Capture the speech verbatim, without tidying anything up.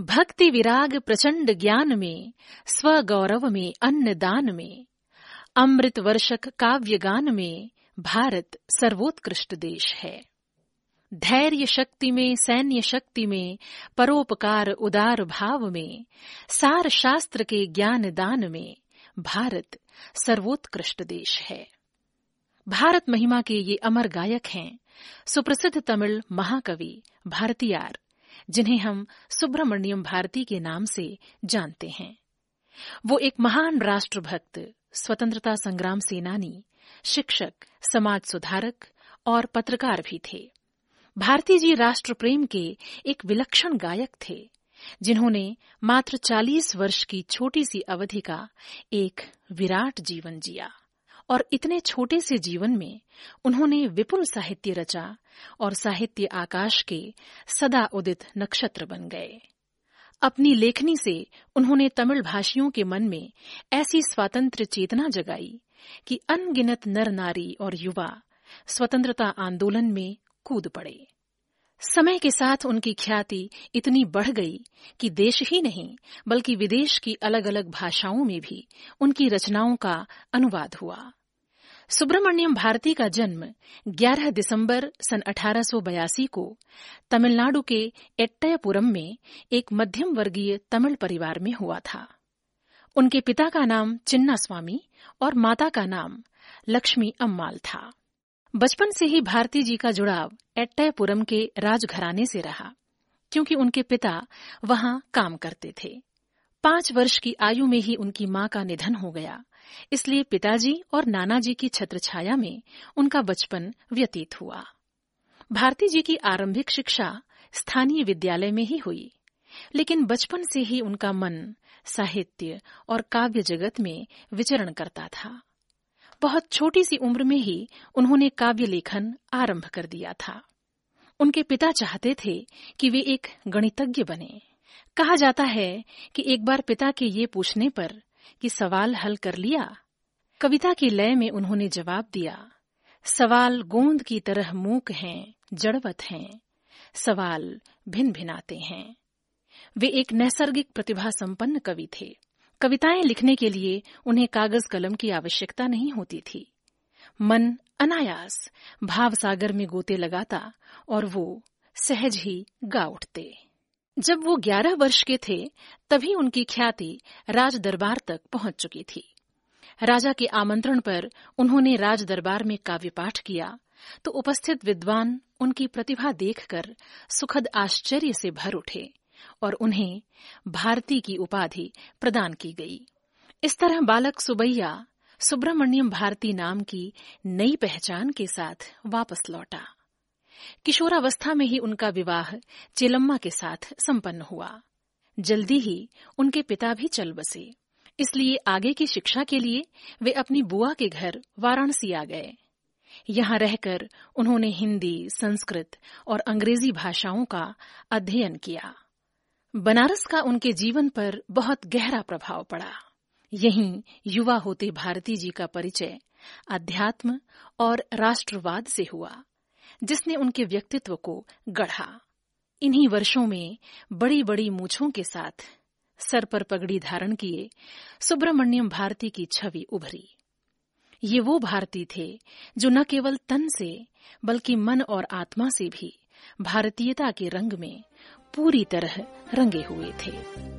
भक्ति विराग प्रचंड ज्ञान में, स्वगौरव में अन्न दान में, अमृत वर्षक काव्य गान में भारत सर्वोत्कृष्ट देश है। धैर्य शक्ति में, सैन्य शक्ति में, परोपकार उदार भाव में, सार शास्त्र के ज्ञान दान में भारत सर्वोत्कृष्ट देश है। भारत महिमा के ये अमर गायक हैं सुप्रसिद्ध तमिल महाकवि भारतीयार, जिन्हें हम सुब्रमण्यम भारती के नाम से जानते हैं। वो एक महान राष्ट्रभक्त, स्वतंत्रता संग्राम सेनानी, शिक्षक, समाज सुधारक और पत्रकार भी थे। भारती जी राष्ट्र प्रेम के एक विलक्षण गायक थे, जिन्होंने मात्र चालीस वर्ष की छोटी सी अवधि का एक विराट जीवन जिया और इतने छोटे से जीवन में उन्होंने विपुल साहित्य रचा और साहित्य आकाश के सदा उदित नक्षत्र बन गए। अपनी लेखनी से उन्होंने तमिल भाषियों के मन में ऐसी स्वातंत्र्य चेतना जगाई कि अनगिनत नर नारी और युवा स्वतंत्रता आंदोलन में कूद पड़े। समय के साथ उनकी ख्याति इतनी बढ़ गई कि देश ही नहीं बल्कि विदेश की अलग अलग भाषाओं में भी उनकी रचनाओं का अनुवाद हुआ। सुब्रमण्यम भारती का जन्म ग्यारह दिसंबर सन अठारह सौ बयासी को तमिलनाडु के एट्टयपुरम में एक मध्यम वर्गीय तमिल परिवार में हुआ था। उनके पिता का नाम चिन्ना स्वामी और माता का नाम लक्ष्मी अम्माल था। बचपन से ही भारती जी का जुड़ाव एट्टयपुरम के राजघराने से रहा, क्योंकि उनके पिता वहां काम करते थे। पांच वर्ष की आयु में ही उनकी मां का निधन हो गया, इसलिए पिताजी और नानाजी की छत्रछाया में उनका बचपन व्यतीत हुआ। भारती जी की आरंभिक शिक्षा स्थानीय विद्यालय में ही हुई, लेकिन बचपन से ही उनका मन साहित्य और काव्य जगत में विचरण करता था। बहुत छोटी सी उम्र में ही उन्होंने काव्य लेखन आरंभ कर दिया था। उनके पिता चाहते थे कि वे एक गणितज्ञ बने। कहा जाता है कि एक बार पिता के ये पूछने पर कि सवाल हल कर लिया, कविता की लय में उन्होंने जवाब दिया, सवाल गोंद की तरह मूक हैं, जड़वत हैं, सवाल भिन भिनाते हैं। वे एक नैसर्गिक प्रतिभा संपन्न कवि थे। कविताएं लिखने के लिए उन्हें कागज कलम की आवश्यकता नहीं होती थी। मन अनायास भाव सागर में गोते लगाता और वो सहज ही गा उठते। जब वो ग्यारह वर्ष के थे तभी उनकी ख्याति राज दरबार तक पहुंच चुकी थी। राजा के आमंत्रण पर उन्होंने राज दरबार में काव्य पाठ किया तो उपस्थित विद्वान उनकी प्रतिभा देखकर सुखद आश्चर्य से भर उठे और उन्हें भारती की उपाधि प्रदान की गई। इस तरह बालक सुबैया सुब्रमण्यम भारती नाम की नई पहचान के साथ वापस लौटा। किशोरावस्था में ही उनका विवाह चेलम्मा के साथ संपन्न हुआ। जल्दी ही उनके पिता भी चल बसे, इसलिए आगे की शिक्षा के लिए वे अपनी बुआ के घर वाराणसी आ गए। यहाँ रहकर उन्होंने हिंदी, संस्कृत और अंग्रेजी भाषाओं का अध्ययन किया। बनारस का उनके जीवन पर बहुत गहरा प्रभाव पड़ा। यहीं युवा होते भारती जी का परिचय अध्यात्म और राष्ट्रवाद से हुआ, जिसने उनके व्यक्तित्व को गढ़ा। इन्हीं वर्षों में बड़ी बड़ी मूछों के साथ सर पर पगड़ी धारण किए सुब्रमण्यम भारती की छवि उभरी। ये वो भारती थे जो न केवल तन से बल्कि मन और आत्मा से भी भारतीयता के रंग में पूरी तरह रंगे हुए थे।